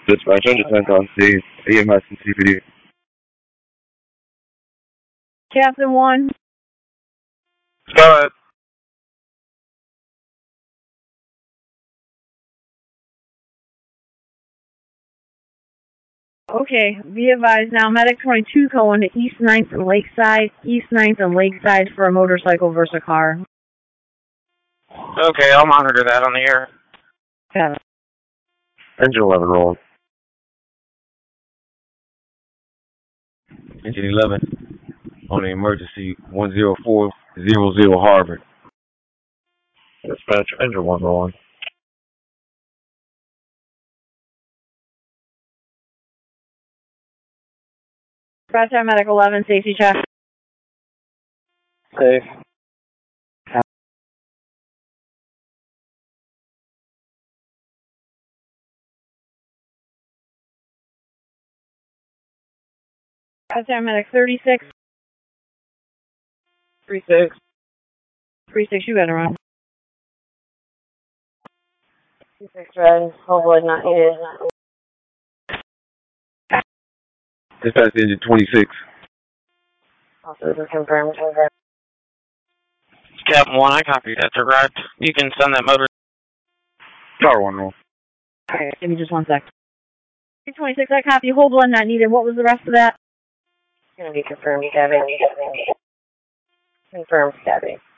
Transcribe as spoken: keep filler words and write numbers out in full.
Dispatch, engine ten on C, E M S and C P D. Captain one. Go ahead. Okay, be advised now, Medic twenty-two going to East ninth and Lakeside, East ninth and Lakeside for a motorcycle versus a car. Okay, I'll monitor that on the air. Yeah. Engine eleven rolling. Engine eleven on the emergency one zero four zero zero Harvard. Dispatch, engine one rolling. Dispatch Medic eleven, safety check. Safe. Dispatch Medic thirty-six. thirty-six. thirty-six, you better run. thirty-six red, hopefully not needed. Dispatch engine twenty-six. Also, confirmed, confirmed. Captain one, I copy that. Direct. You can send that motor. Tower one roll. Okay, give me just one sec. twenty-six, I copy. Hold one, not needed. What was the rest of that? It's going to be confirmed, Gabby. Confirmed, Gabby.